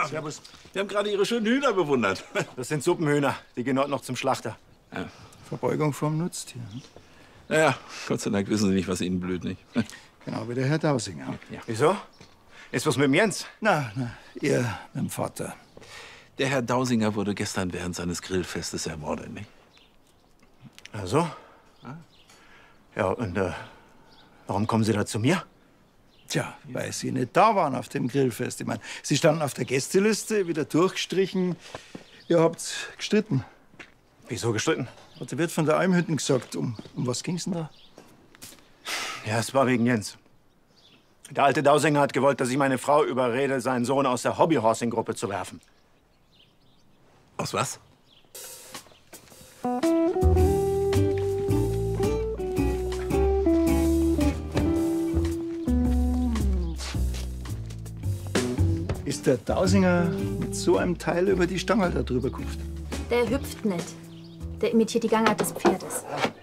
Servus. Wir haben gerade Ihre schönen Hühner bewundert. Das sind Suppenhühner. Die gehen heute noch zum Schlachter. Ja. Verbeugung vom Nutztier. Naja, Gott sei Dank wissen Sie nicht, was Ihnen blüht, nicht? Genau wie der Herr Dausinger. Ja. Wieso? Ist was mit dem Jens? Na, eher mit dem Vater. Der Herr Dausinger wurde gestern während seines Grillfestes ermordet, nicht? Ach so? Ja, und warum kommen Sie da zu mir? Tja, weil Sie nicht da waren auf dem Grillfest. Ich meine, Sie standen auf der Gästeliste, wieder durchgestrichen. Ihr habt gestritten. Wieso gestritten? Hat der Wirt von der Almhütten gesagt. Um was ging's denn da? Ja, es war wegen Jens. Der alte Dausinger hat gewollt, dass ich meine Frau überrede, seinen Sohn aus der Hobbyhorsing-Gruppe zu werfen. Aus was? Ist der Dausinger mit so einem Teil über die Stange da drüber gehupft? Der hüpft nicht. Der imitiert die Gangart des Pferdes.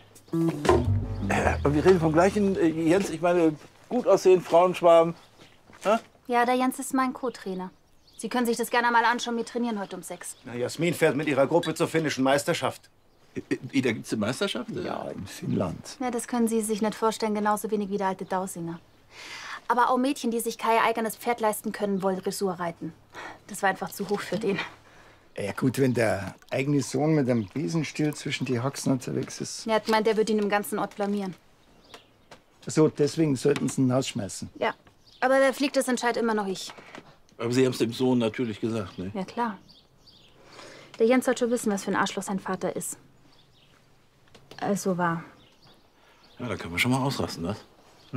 Und wir reden vom gleichen Jens. Ich meine, gut aussehen, Frauenschwarm. Ja, der Jens ist mein Co-Trainer. Sie können sich das gerne mal anschauen. Wir trainieren heute um 6. Na, Jasmin fährt mit ihrer Gruppe zur finnischen Meisterschaft. Da gibt's eine Meisterschaft? Ja, in Finnland. Ja, das können Sie sich nicht vorstellen, genauso wenig wie der alte Dausinger. Aber auch Mädchen, die sich kein eigenes Pferd leisten können, wollen Dressur reiten. Das war einfach zu hoch für den. Ja gut, wenn der eigene Sohn mit einem Besenstiel zwischen die Haxen unterwegs ist. Er hat gemeint, der wird ihn im ganzen Ort blamieren. So, deswegen sollten sie ihn rausschmeißen. Ja, aber wer fliegt, das entscheidet immer noch ich. Aber Sie haben es dem Sohn natürlich gesagt, ne? Ja, klar. Der Jens sollte schon wissen, was für ein Arschloch sein Vater ist. Also war. Ja, da können wir schon mal ausrasten, was?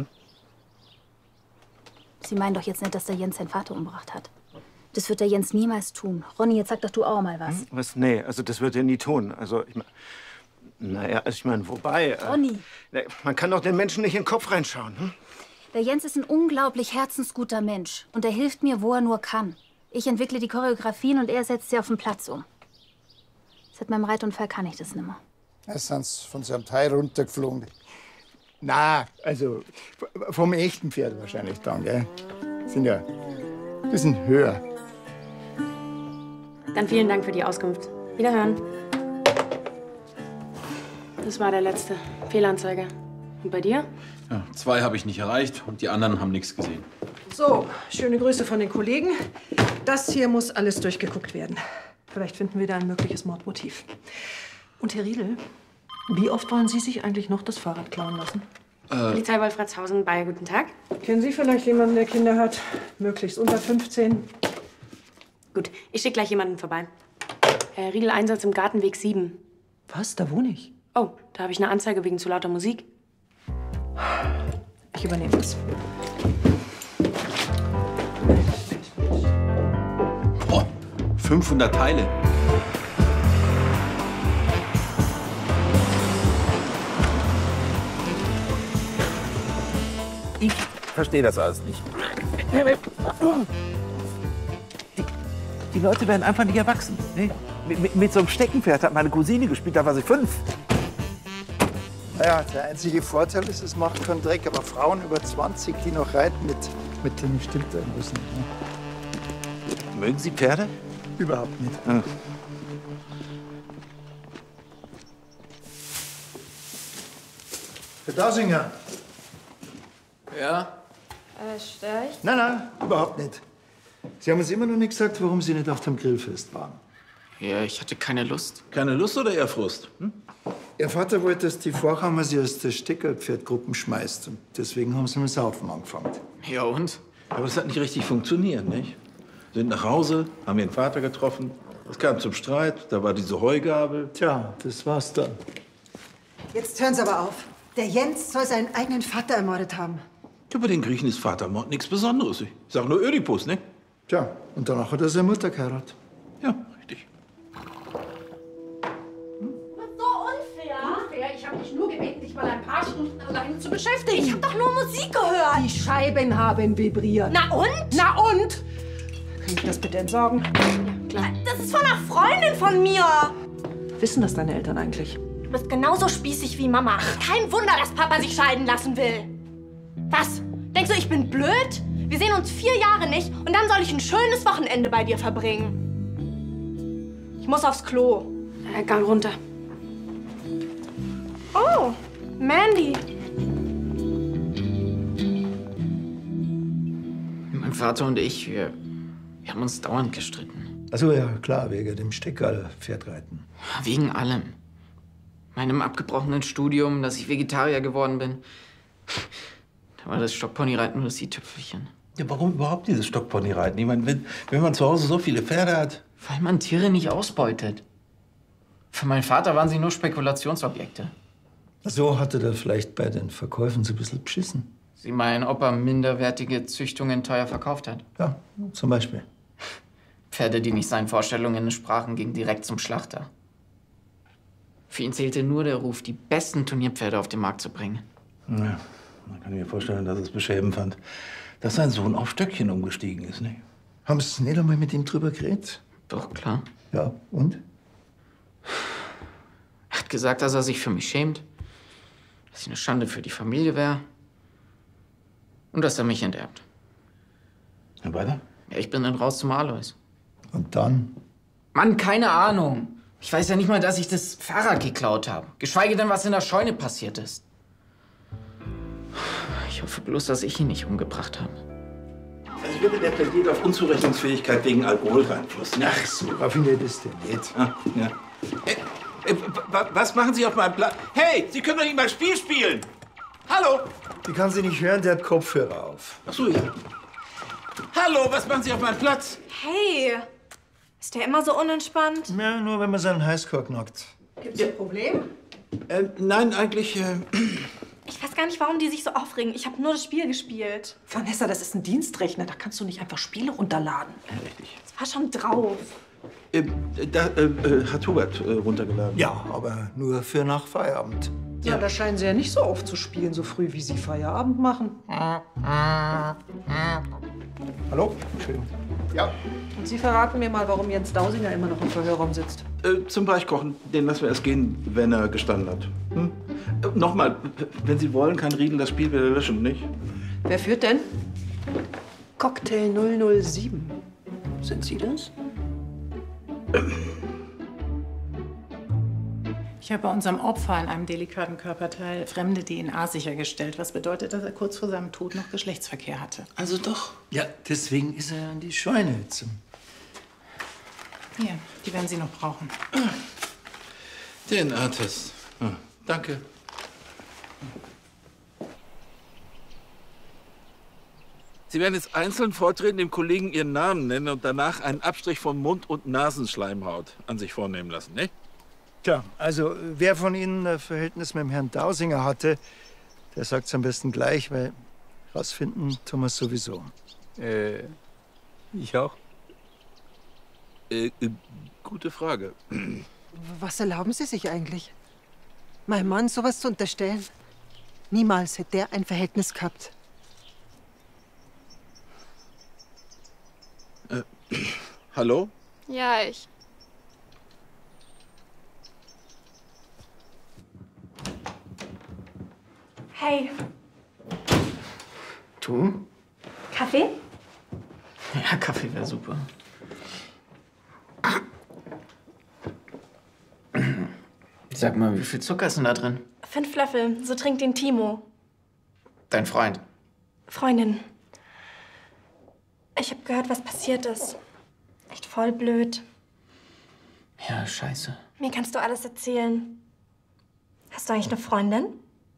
Sie meinen doch jetzt nicht, dass der Jens seinen Vater umgebracht hat. Das wird der Jens niemals tun. Ronny, jetzt sag doch du auch mal was. Was? Nee, also das wird er nie tun. Also, ich meine, wobei... Ronny. Man kann doch den Menschen nicht in den Kopf reinschauen. Hm? Der Jens ist ein unglaublich herzensguter Mensch. Und er hilft mir, wo er nur kann. Ich entwickle die Choreografien und er setzt sie auf den Platz um. Seit meinem Reitunfall kann ich das nicht mehr. Da sind sie von seinem Teil runtergeflogen. Na, also vom echten Pferd wahrscheinlich dann, gell? Sind ja ein bisschen höher. Dann vielen Dank für die Auskunft. Wiederhören. Das war der letzte. Fehlanzeige. Und bei dir? Ja, 2 habe ich nicht erreicht und die anderen haben nichts gesehen. So, schöne Grüße von den Kollegen. Das hier muss alles durchgeguckt werden. Vielleicht finden wir da ein mögliches Mordmotiv. Und Herr Riedel, wie oft wollen Sie sich eigentlich noch das Fahrrad klauen lassen? Polizei Wolfratshausen bei Guten Tag. Kennen Sie vielleicht jemanden, der Kinder hat? Möglichst unter 15? Gut, ich schicke gleich jemanden vorbei. Herr Riedel, Einsatz im Gartenweg 7. Was? Da wohne ich. Oh, da habe ich eine Anzeige wegen zu lauter Musik. Ich übernehme das. Boah, 500 Teile. Ich verstehe das alles nicht. Die Leute werden einfach nicht erwachsen. Ne? Mit so einem Steckenpferd hat meine Cousine gespielt, da war sie 5. Naja, der einzige Vorteil ist, es macht keinen Dreck. Aber Frauen über 20, die noch reiten, mit denen stimmt irgendwas nicht. Ne? Mögen Sie Pferde? Überhaupt nicht. Ja. Herr Dausinger. Ja? Störe ich? Nein, überhaupt nicht. Sie haben uns immer noch nicht gesagt, warum Sie nicht auf dem Grillfest waren. Ja, ich hatte keine Lust. Keine Lust oder eher Frust? Ihr Vater wollte, dass die Vorkammer sie aus der Steckerpferdgruppen schmeißt. Und deswegen haben sie mit Saufen angefangen. Ja und? Aber das hat nicht richtig funktioniert, nicht? Sind nach Hause, haben ihren Vater getroffen. Es kam zum Streit, da war diese Heugabel. Tja, das war's dann. Jetzt hören Sie aber auf. Der Jens soll seinen eigenen Vater ermordet haben. Ja, bei den Griechen ist Vatermord nichts Besonderes. Ich sag nur Ödipus, ne? Tja, und danach hat er seine Mutter geheiratet. Ja, richtig. Ich habe dich nur gebeten, dich mal ein paar Stunden alleine zu beschäftigen. Ich habe doch nur Musik gehört. Die Scheiben haben vibriert. Na und? Na und? Kann ich das bitte entsorgen? Klar. Das ist von einer Freundin von mir. Wissen das deine Eltern eigentlich? Du bist genauso spießig wie Mama. Kein Wunder, dass Papa sich scheiden lassen will. Was? Denkst du, ich bin blöd? Wir sehen uns 4 Jahre nicht und dann soll ich ein schönes Wochenende bei dir verbringen. Ich muss aufs Klo. Gang runter. Oh, Mandy. Mein Vater und ich, wir haben uns dauernd gestritten. Also ja, klar, wegen dem Steckerl Pferdreiten. Wegen allem. Meinem abgebrochenen Studium, dass ich Vegetarier geworden bin. Da war das Stockponyreiten nur das i-Tüpfelchen. Ja, warum überhaupt dieses Stockponyreiten? Ich meine, wenn man zu Hause so viele Pferde hat. Weil man Tiere nicht ausbeutet. Für meinen Vater waren sie nur Spekulationsobjekte. So hatte der vielleicht bei den Verkäufen so ein bisschen beschissen. Sie meinen, ob er minderwertige Züchtungen teuer verkauft hat? Ja, zum Beispiel. Pferde, die nicht seinen Vorstellungen entsprachen, gingen direkt zum Schlachter. Für ihn zählte nur der Ruf, die besten Turnierpferde auf den Markt zu bringen. Ja, man kann mir vorstellen, dass es beschämend fand, dass sein Sohn auf Stöckchen umgestiegen ist, nicht? Haben Sie nicht einmal mit ihm drüber geredet? Doch, klar. Ja, und? Er hat gesagt, dass er sich für mich schämt, dass ich eine Schande für die Familie wäre und dass er mich enterbt. Und weiter? Ja, ich bin dann raus zum Alois. Und dann? Mann, keine Ahnung. Ich weiß ja nicht mal, dass ich das Fahrrad geklaut habe. Geschweige denn, was in der Scheune passiert ist. Ich hoffe bloß, dass ich ihn nicht umgebracht habe. Also würde der plädiert auf Unzurechnungsfähigkeit wegen Alkoholeinfluss. Ach, So raffiniert ist der nicht. Ah, ja. Was machen Sie auf meinem Platz? Hey, Sie können doch nicht mal Spiel spielen! Hallo! Die kann sie nicht hören, der hat Kopfhörer auf. Ach so, ja. Hallo, was machen Sie auf meinem Platz? Hey, ist der immer so unentspannt? Ja, nur wenn man seinen Highscore knackt. Gibt's ein Problem? Nein, eigentlich. Ich weiß gar nicht, warum die sich so aufregen. Ich habe nur das Spiel gespielt. Vanessa, das ist ein Dienstrechner. Da kannst du nicht einfach Spiele runterladen. Richtig. Es war schon drauf. Hat Hubert runtergeladen. Ja, aber nur für nach Feierabend. Ja, da scheinen sie ja nicht so oft zu spielen, so früh wie sie Feierabend machen. Hallo? Entschuldigung. Ja. Und Sie verraten mir mal, warum Jens Dausinger immer noch im Verhörraum sitzt. Zum Beichtkochen. Den lassen wir erst gehen, wenn er gestanden hat. Hm? Nochmal, wenn Sie wollen, kann Riedel das Spiel wieder löschen, nicht? Wer führt denn? Cocktail 007. Sind Sie das? Ich habe bei unserem Opfer in einem delikaten Körperteil fremde DNA sichergestellt, was bedeutet, dass er kurz vor seinem Tod noch Geschlechtsverkehr hatte. Also doch. Ja, deswegen ist er in die Scheune jetzt. Hier, die werden Sie noch brauchen. DNA-Test. Danke. Sie werden jetzt einzeln vortreten, dem Kollegen Ihren Namen nennen und danach einen Abstrich von Mund- und Nasenschleimhaut an sich vornehmen lassen, nicht? Tja, also wer von Ihnen ein Verhältnis mit dem Herrn Dausinger hatte, der sagt's am besten gleich, weil rausfinden tun wir sowieso. Ich auch. Gute Frage. Was erlauben Sie sich eigentlich? Meinem Mann sowas zu unterstellen? Niemals hätte der ein Verhältnis gehabt. Hallo? Ja, ich. Hey, Du? Kaffee? Ja, Kaffee wäre super. Sag mal, wie viel Zucker ist denn da drin? 5 Löffel, so trinkt den Timo. Dein Freund. Freundin. Ich habe gehört, was passiert ist. Echt voll blöd. Ja, scheiße. Mir kannst du alles erzählen. Hast du eigentlich eine Freundin?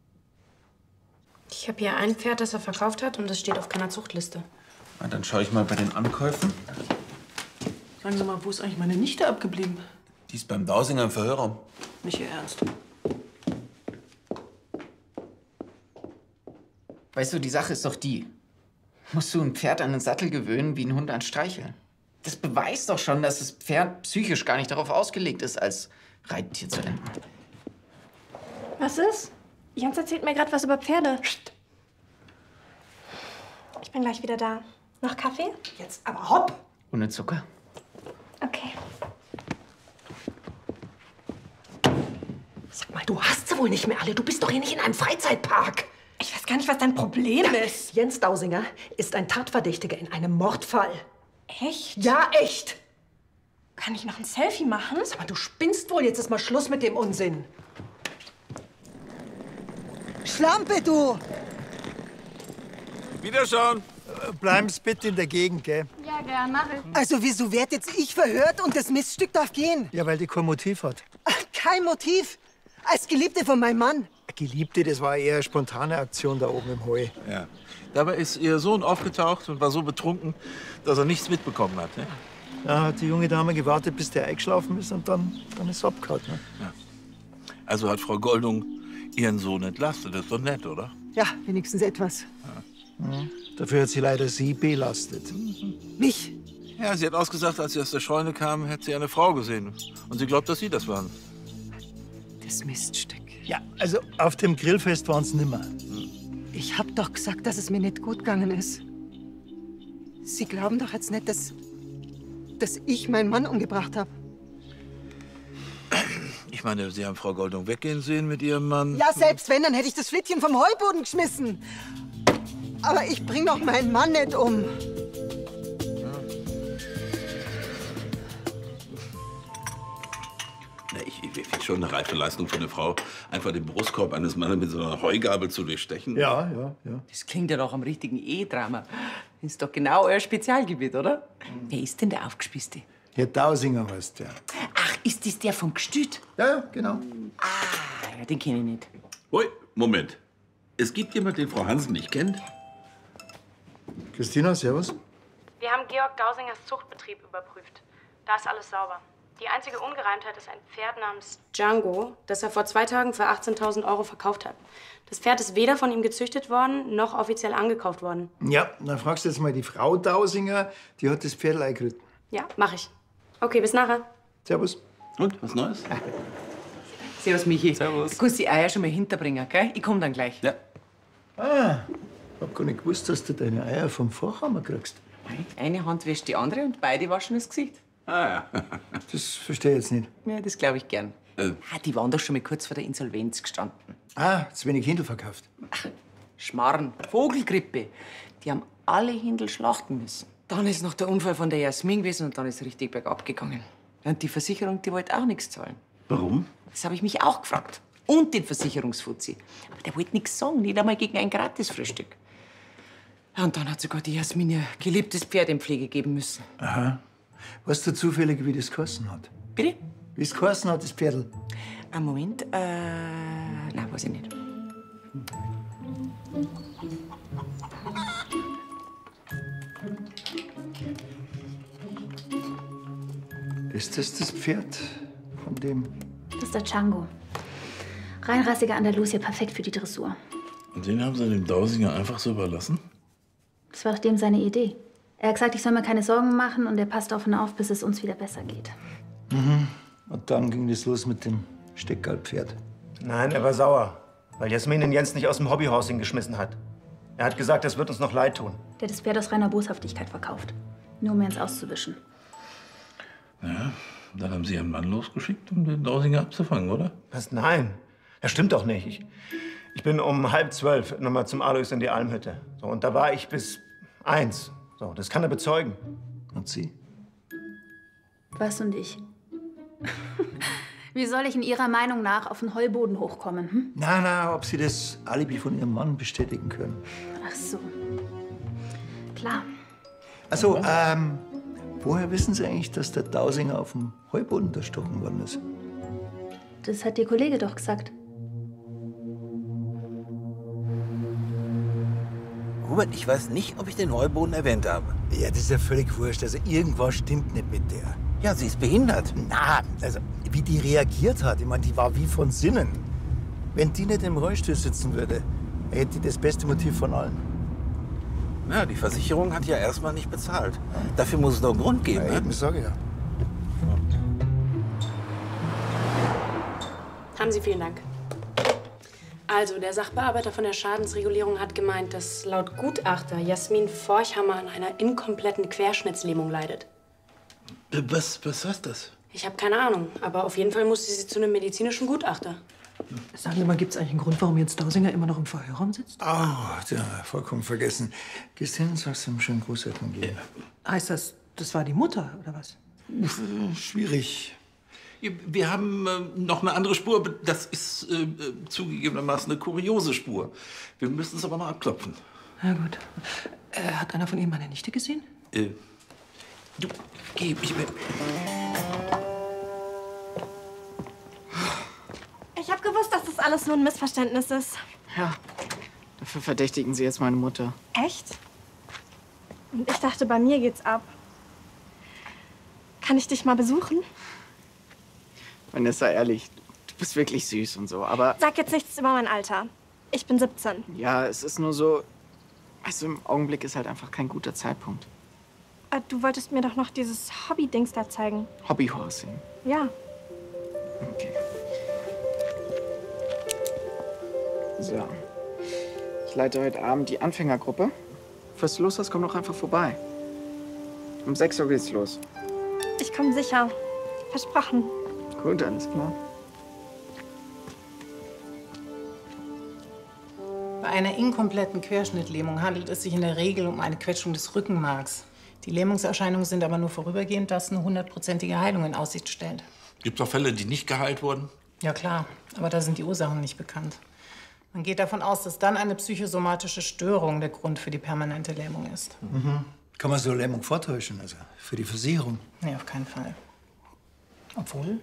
Ich habe hier ein Pferd, das er verkauft hat, und das steht auf keiner Zuchtliste. Na, dann schaue ich mal bei den Ankäufen. Sagen Sie mal, wo ist eigentlich meine Nichte abgeblieben? Die ist beim Dausinger im Verhörraum. Nicht Ihr Ernst. Weißt du, die Sache ist doch die. Musst du ein Pferd an den Sattel gewöhnen, wie ein Hund an Streicheln. Das beweist doch schon, dass das Pferd psychisch gar nicht darauf ausgelegt ist, als Reittier zu enden. Was ist? Jens erzählt mir gerade was über Pferde. Psst. Ich bin gleich wieder da. Noch Kaffee? Jetzt aber hopp! Ohne Zucker. Okay. Sag mal, du hast sie wohl nicht mehr alle. Du bist doch hier nicht in einem Freizeitpark. Ich weiß gar nicht, was dein Problem ist. Jens Dausinger ist ein Tatverdächtiger in einem Mordfall. Echt? Ja, echt. Kann ich noch ein Selfie machen? Sag mal, du spinnst wohl. Jetzt ist mal Schluss mit dem Unsinn. Schlampe, du! Wiederschauen. Bleiben's bitte in der Gegend, gell? Ja, gern, mach ich. Also wieso werd jetzt ich verhört und das Miststück darf gehen? Ja, weil die kein Motiv hat. Kein Motiv. Als Geliebte von meinem Mann. Geliebte, das war eher eine spontane Aktion da oben im Heu. Ja. Dabei ist ihr Sohn aufgetaucht und war so betrunken, dass er nichts mitbekommen hat. Ne? Da hat die junge Dame gewartet, bis der eingeschlafen ist und dann ist es abgehauen. Ne? Ja. Also hat Frau Goldung ihren Sohn entlastet. Das ist doch nett, oder? Ja, wenigstens etwas. Ja. Dafür hat sie leider Sie belastet. Mich? Ja, sie hat ausgesagt, als sie aus der Scheune kam, hätte sie eine Frau gesehen. Und sie glaubt, dass Sie das waren. Das Miststück. Ja, also auf dem Grillfest waren es nimmer. Ich hab doch gesagt, dass es mir nicht gut gegangen ist. Sie glauben doch jetzt nicht, dass ich meinen Mann umgebracht habe. Ich meine, Sie haben Frau Goldung weggehen sehen mit Ihrem Mann. Ja, selbst wenn, dann hätte ich das Flittchen vom Heuboden geschmissen. Aber ich bring doch meinen Mann nicht um. Ich finde schon eine reife Leistung für eine Frau, einfach den Brustkorb eines Mannes mit so einer Heugabel zu durchstechen. Ja. Das klingt ja doch am richtigen Ehedrama. Das ist doch genau euer Spezialgebiet, oder? Wer ist denn der Aufgespießte? Herr Dausinger heißt der. Ach, ist das der vom Gestüt? Ja, genau. Ah, ja, den kenne ich nicht. Hui, Moment. Es gibt jemanden, den Frau Hansen nicht kennt? Christina, servus. Wir haben Georg Dausingers Zuchtbetrieb überprüft. Da ist alles sauber. Die einzige Ungereimtheit ist ein Pferd namens Django, das er vor 2 Tagen für 18.000 € verkauft hat. Das Pferd ist weder von ihm gezüchtet worden, noch offiziell angekauft worden. Ja, dann fragst du jetzt mal die Frau Dausinger, die hat das Pferd eingeritten. Ja, mach ich. Okay, bis nachher. Servus. Und, was Neues? Servus, Michi. Servus. Du kannst die Eier schon mal hinterbringen, gell? Ich komm dann gleich. Ja. Ah, ich hab gar nicht gewusst, dass du deine Eier vom Fachhammer kriegst. Eine Hand wäscht die andere und beide waschen das Gesicht. Ah ja. Das verstehe ich jetzt nicht. Ja, das glaube ich gern. Die waren doch schon mal kurz vor der Insolvenz gestanden. Ah, zu wenig Hindel verkauft. Schmarrn, Vogelgrippe. Die haben alle Hindel schlachten müssen. Dann ist noch der Unfall von der Jasmin gewesen und dann ist es richtig bergab gegangen. Und die Versicherung, die wollte auch nichts zahlen. Warum? Das habe ich mich auch gefragt. Und den Versicherungsfuzzi. Aber der wollte nichts sagen, nicht einmal gegen ein Gratisfrühstück. Ja, und dann hat sogar die Jasmin ihr geliebtes Pferd in Pflege geben müssen. Aha. Weißt du zufällig, wie das geheißen hat? Bitte? Wie es geheißen hat, das Pferdl? Einen Moment. Nein, weiß ich nicht. Ist das Pferd von dem? Das ist der Django. Reinrassiger Andalusier, perfekt für die Dressur. Und den haben Sie dem Dausinger einfach so überlassen? Das war doch dem seine Idee. Er hat gesagt, ich soll mir keine Sorgen machen und er passt auf ihn auf, bis es uns wieder besser geht. Mhm. Und dann ging das los mit dem Steckerlpferd. Nein, er war sauer, weil Jasmin den Jens nicht aus dem Hobbyhaus hingeschmissen hat. Er hat gesagt, das wird uns noch leid tun. Der hat das Pferd aus reiner Boshaftigkeit verkauft. Nur um mir ins Auszuwischen. Ja, dann haben Sie Ihren Mann losgeschickt, um den Dausinger abzufangen, oder? Was? Nein, das stimmt doch nicht. Ich bin um 11:30 noch mal zum Alois in die Almhütte. So, und da war ich bis 1. So, das kann er bezeugen. Und Sie? Was und ich? Wie soll ich in Ihrer Meinung nach auf den Heuboden hochkommen? Hm? Na, ob Sie das Alibi von Ihrem Mann bestätigen können. Ach so. Klar. Also, woher wissen Sie eigentlich, dass der Dausinger auf dem Heuboden erstochen worden ist? Das hat Ihr Kollege doch gesagt. Hubert, ich weiß nicht, ob ich den Heuboden erwähnt habe. Ja, das ist ja völlig wurscht. Also, irgendwas stimmt nicht mit der. Ja, sie ist behindert. Na, also, wie die reagiert hat, ich meine, die war wie von Sinnen. Wenn die nicht im Rollstuhl sitzen würde, hätte die das beste Motiv von allen. Ja, die Versicherung hat ja erstmal nicht bezahlt. Dafür muss es doch einen Grund geben. Ja, ne? eben, sage ich ja. Haben Sie vielen Dank. Also, der Sachbearbeiter von der Schadensregulierung hat gemeint, dass laut Gutachter Jasmin Forchhammer an einer inkompletten Querschnittslähmung leidet. Was heißt das? Ich habe keine Ahnung, aber auf jeden Fall musste sie zu einem medizinischen Gutachter. Sagen Sie mal, gibt es eigentlich einen Grund, warum Jens Dausinger immer noch im Verhörraum sitzt? Oh, ja, vollkommen vergessen. Gehst hin und sagst ihm schönen Gruß, Herr Kongi. Heißt das, das war die Mutter, oder was? Schwierig. Wir haben noch eine andere Spur. Das ist zugegebenermaßen eine kuriose Spur. Wir müssen es aber mal abklopfen. Na gut. Hat einer von Ihnen meine Nichte gesehen? Du, geh, ich will. Ich habe gewusst, dass das alles nur ein Missverständnis ist. Ja, dafür verdächtigen Sie jetzt meine Mutter. Echt? Und ich dachte, bei mir geht's ab. Kann ich dich mal besuchen? Vanessa, ehrlich, du bist wirklich süß und so, aber... Sag jetzt nichts über mein Alter. Ich bin 17. Ja, es ist nur so... Also im Augenblick ist halt einfach kein guter Zeitpunkt. Du wolltest mir doch noch dieses Hobby-Dings da zeigen. Hobbyhorsing. Ja. Okay. So. Ich leite heute Abend die Anfängergruppe. Falls du Lust hast, komm doch einfach vorbei. Um 6 Uhr geht's los. Ich komme sicher. Versprochen. Gut, alles klar. Bei einer inkompletten Querschnittlähmung handelt es sich in der Regel um eine Quetschung des Rückenmarks. Die Lähmungserscheinungen sind aber nur vorübergehend, dass eine 100%ige Heilung in Aussicht stellt. Gibt es auch Fälle, die nicht geheilt wurden? Ja klar, aber da sind die Ursachen nicht bekannt. Man geht davon aus, dass dann eine psychosomatische Störung der Grund für die permanente Lähmung ist. Mhm. Kann man so Lähmung vortäuschen, also für die Versicherung? Nee, auf keinen Fall. Obwohl,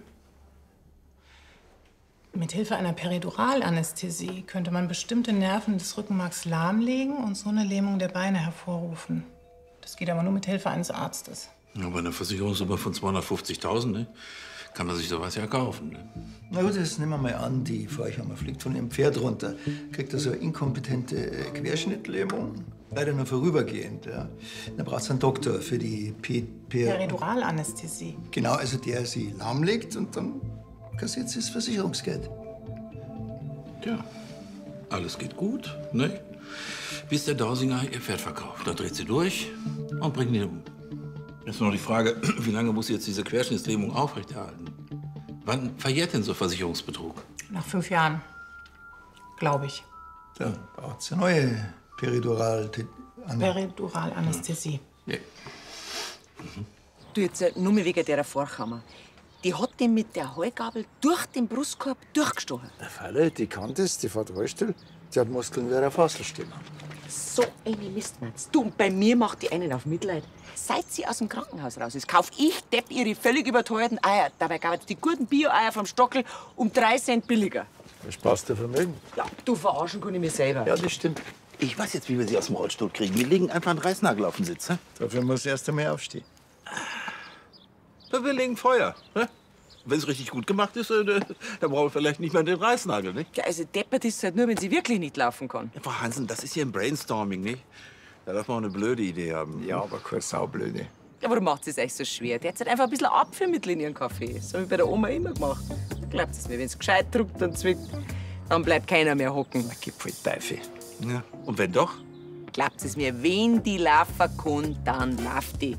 mithilfe einer Periduralanästhesie könnte man bestimmte Nerven des Rückenmarks lahmlegen und so eine Lähmung der Beine hervorrufen. Das geht aber nur mit Hilfe eines Arztes. Ja, bei einer Versicherungssumme von 250.000, ne, kann man sich sowas ja kaufen. Ne? Na gut, das nehmen wir mal an, die Frau Eichhammer fliegt von ihrem Pferd runter, kriegt also eine inkompetente Querschnittlähmung, leider nur vorübergehend. Ja. Dann braucht es einen Doktor für die Periduralanästhesie. Genau, also der sie lahmlegt und dann kassiert sie das Versicherungsgeld. Tja, alles geht gut, ne? Bis der Dausinger ihr Pferd verkauft. Da dreht sie durch und bringt ihn um. Jetzt noch die Frage, wie lange muss sie jetzt diese Querschnittslähmung aufrechterhalten? Wann verjährt denn so Versicherungsbetrug? Nach 5 Jahren, glaube ich. Da braucht es eine neue Periduralanästhesie. Nee. Du, jetzt nur mal wegen der Vorkammer. Die hat den mit der Heugabel durch den Brustkorb durchgestochen. Der Falle, die kann das, die fährt Rollstuhl, die hat Muskeln wie eine Fasselstimme. So eine Mistmatz. Du, und bei mir macht die einen auf Mitleid. Seit sie aus dem Krankenhaus raus ist, kauf ich Depp ihre völlig überteuerten Eier. Dabei gab es die guten Bio-Eier vom Stockel um 3 Cent billiger. Das passt der Vermögen. Ja, du verarschen kann ich mich selber. Ja, das stimmt. Ich weiß jetzt, wie wir sie aus dem Rollstuhl kriegen. Wir legen einfach einen Reißnagel auf den Sitz. Ne? Dafür muss erst einmal aufstehen. Wir legen Feuer. Ne? Wenn es richtig gut gemacht ist, dann brauchen wir vielleicht nicht mehr den Reißnagel, nicht? Ja, also deppert ist halt nur, wenn sie wirklich nicht laufen kann. Ja, Frau Hansen, das ist hier ein Brainstorming, nicht? Da darf man auch eine blöde Idee haben. Ja, aber keine saublöde. Ja, warum macht es euch so schwer? Die hat halt einfach ein bisschen Apfelmittel in ihren Kaffee. So wie bei der Oma immer gemacht. Glaubt es mir, wenn es gescheit druckt und zwickt, dann bleibt keiner mehr hocken. Gib voll Teufel. Ja. Und wenn doch? Glaubt es mir, wenn die laufen kann, dann läuft die.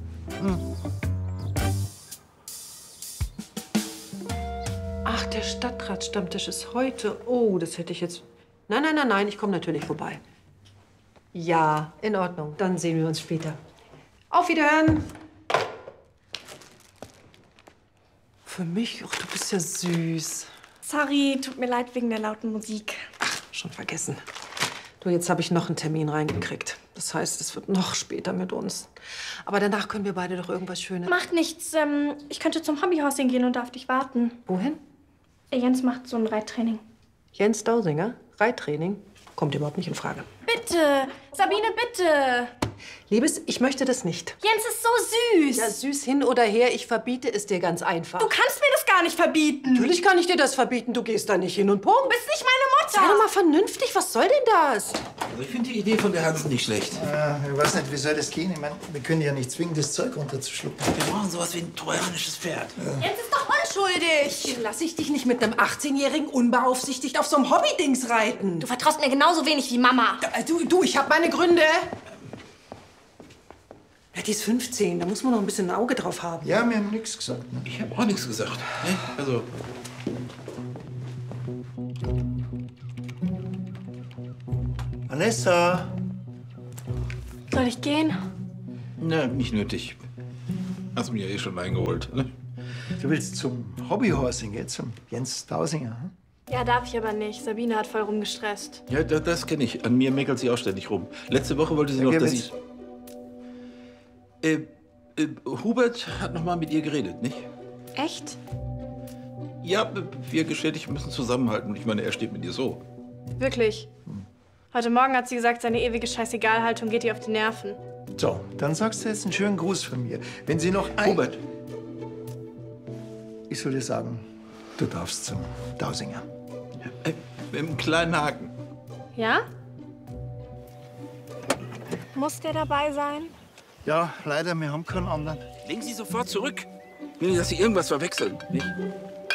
Ach, der Stadtratsstammtisch ist heute. Oh, das hätte ich jetzt... Nein, ich komme natürlich vorbei. Ja, in Ordnung. Dann sehen wir uns später. Auf Wiederhören! Für mich? Ach, du bist ja süß. Sorry, tut mir leid wegen der lauten Musik. Ach, schon vergessen. Du, jetzt habe ich noch einen Termin reingekriegt. Das heißt, es wird noch später mit uns. Aber danach können wir beide doch irgendwas Schönes... Macht nichts. Ich könnte zum Hobbyhorsing gehen und darf dich warten. Wohin? Jens macht so ein Reittraining. Jens Dausinger? Reittraining? Kommt überhaupt nicht in Frage. Bitte! Sabine, bitte! Liebes, ich möchte das nicht. Jens ist so süß. Ja, süß hin oder her, ich verbiete es dir ganz einfach. Du kannst mir das gar nicht verbieten. Natürlich kann ich dir das verbieten, du gehst da nicht hin und Punkt. Du bist nicht meine Mutter. Sei doch mal vernünftig, was soll denn das? Also ich finde die Idee von der Hansen nicht schlecht. Ich weiß nicht, wie soll das gehen? Ich meine, wir können ja nicht zwingen, das Zeug runterzuschlucken. Wir brauchen sowas wie ein trojanisches Pferd. Jens ist doch unschuldig. Lass ich dich nicht mit einem 18-Jährigen unbeaufsichtigt auf so einem Hobbydings reiten. Du vertraust mir genauso wenig wie Mama. Du, ich habe meine Gründe. Ja, die ist 15, da muss man noch ein bisschen ein Auge drauf haben. Ja, wir haben nichts gesagt. Ne? Ich habe auch nichts gesagt. Ne? Also. Vanessa! Soll ich gehen? Na, nicht nötig. Hast mich ja eh schon eingeholt. Ne? Du willst zum Hobbyhorsing, gell? Zum Jens Dausinger. Hm? Ja, darf ich aber nicht. Sabine hat voll rumgestresst. Ja, das kenne ich. An mir meckert sie auch ständig rum. Letzte Woche wollte sie noch, dass ich... Hubert hat noch mal mit ihr geredet, nicht? Echt? Ja, wir Geschädigten müssen zusammenhalten. Ich meine, er steht mit ihr so. Wirklich? Heute Morgen hat sie gesagt, seine ewige Scheißegalhaltung geht ihr auf die Nerven. So, dann sagst du jetzt einen schönen Gruß von mir. Wenn sie noch ein... Hubert! Ich soll dir sagen, du darfst zum Dausinger. Mit einem kleinen Haken. Ja? Muss der dabei sein? Ja, leider, wir haben keinen anderen. Legen Sie sofort zurück. Ich will nicht, dass Sie irgendwas verwechseln. Nicht?